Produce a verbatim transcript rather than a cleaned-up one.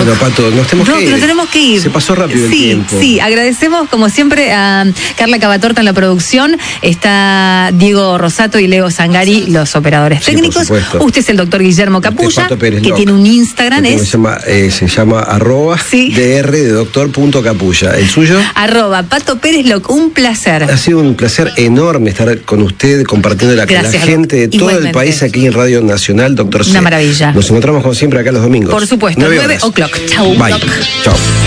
Bueno, Pato, nos tenemos no, que ir. Nos tenemos que ir. Se pasó rápido sí, el tiempo. Sí, agradecemos como siempre a Carla Cavatorta en la producción. Está Diego Rosato y Leo Zangari, los operadores Sí, técnicos. Usted es el doctor Guillermo Capulla, que Loc. tiene un Instagram. Es... Se llama, eh, se llama arroba sí. dr de doctor punto capulla. ¿El suyo? Arroba Pato Pérez Loc. Un placer. Ha sido un placer enorme estar con usted, compartiendo la, la gente de todo Igualmente. el país aquí en Radio Nacional, doctor C. Una maravilla. Nos encontramos como siempre acá los domingos. Por supuesto, nueve o'clock. Chau. Bye. Chao.